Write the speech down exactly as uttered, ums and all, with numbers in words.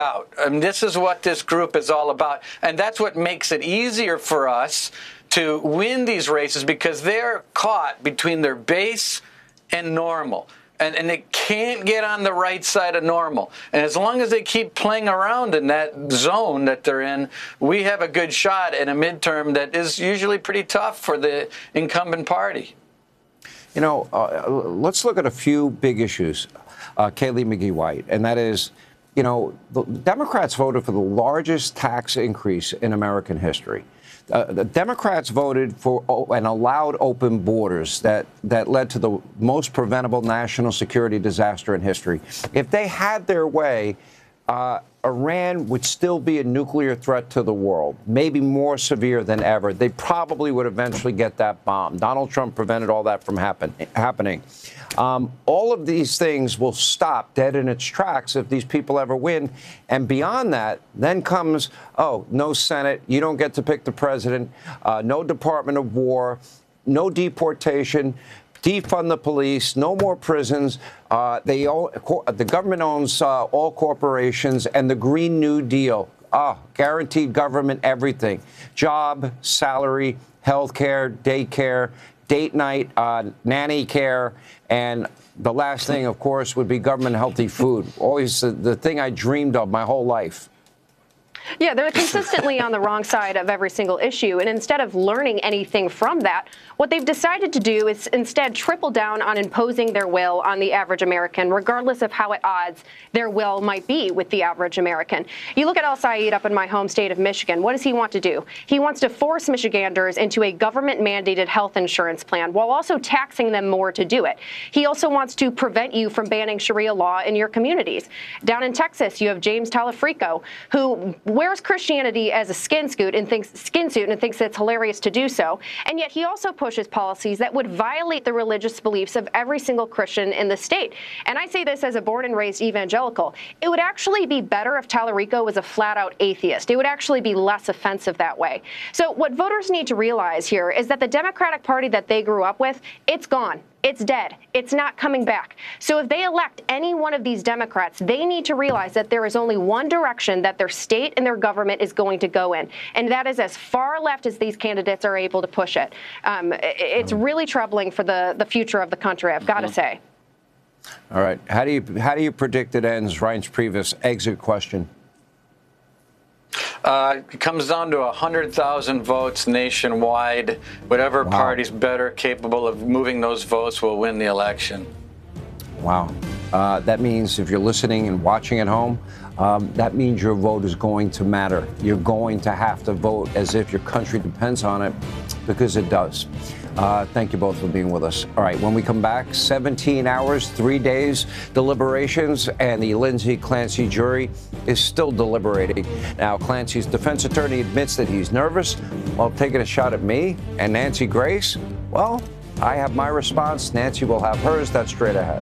out. And this is what this group is all about. And that's what makes it easier for us to win these races, because they're caught between their base and normal. And, and they can't get on the right side of normal. And as long as they keep playing around in that zone that they're in, we have a good shot at a midterm that is usually pretty tough for the incumbent party. You know, uh, let's look at a few big issues, uh, Kayleigh McGee-White, and that is, you know, the Democrats voted for the largest tax increase in American history. Uh, the Democrats voted for oh, and allowed open borders that, that led to the most preventable national security disaster in history. If they had their way, uh, Iran would still be a nuclear threat to the world, maybe more severe than ever. They probably would eventually get that bomb. Donald Trump prevented all that from happen, happening. Um, all of these things will stop dead in its tracks if these people ever win. And beyond that, then comes, oh, no Senate, you don't get to pick the president, uh, no Department of War, no deportation, defund the police, no more prisons. Uh, they own, the government owns uh, all corporations, and the Green New Deal. Ah, guaranteed government everything. Job, salary, health care, daycare, date night, uh, nanny care, and the last thing, of course, would be government healthy food. Always the, the thing I dreamed of my whole life. Yeah, they're consistently on the wrong side of every single issue. And instead of learning anything from that, what they've decided to do is instead triple down on imposing their will on the average American, regardless of how at odds their will might be with the average American. You look at El-Sayed up in my home state of Michigan. What does he want to do? He wants to force Michiganders into a government-mandated health insurance plan while also taxing them more to do it. He also wants to prevent you from banning Sharia law in your communities. Down in Texas, you have James Talafrico, who wears Christianity as a skin suit and thinks skin suit and thinks it's hilarious to do so. And yet he also pushes policies that would violate the religious beliefs of every single Christian in the state. And I say this as a born and raised evangelical. It would actually be better if Talarico was a flat out atheist. It would actually be less offensive that way. So what voters need to realize here is that the Democratic Party that they grew up with, it's gone. It's dead. It's not coming back. So if they elect any one of these Democrats, they need to realize that there is only one direction that their state and their government is going to go in, and that is as far left as these candidates are able to push it. Um, it's really troubling for the, the future of the country, I've got to say. All right. How do you how do you predict it ends? Reince Priebus, exit question. Uh, it comes down to one hundred thousand votes nationwide. Whatever Wow. party's better capable of moving those votes will win the election. Wow. Uh, that means if you're listening and watching at home, um, that means your vote is going to matter. You're going to have to vote as if your country depends on it, because it does. Uh, thank you both for being with us. All right, when we come back, seventeen hours, three days deliberations, and the Lindsay Clancy jury is still deliberating. Now, Clancy's defense attorney admits that he's nervous while taking a shot at me and Nancy Grace. Well, I have my response. Nancy will have hers. That's straight ahead.